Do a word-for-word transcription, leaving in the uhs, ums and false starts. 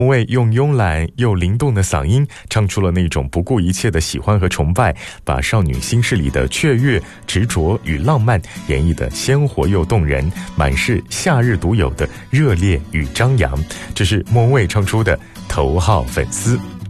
莫文蔚用慵懒又灵动的嗓音唱出了那种不顾一切的喜欢和崇拜，把少女心事里的雀跃、执着与浪漫演绎得鲜活又动人，满是夏日独有的热烈与张扬。这是莫文蔚唱出的头号粉丝。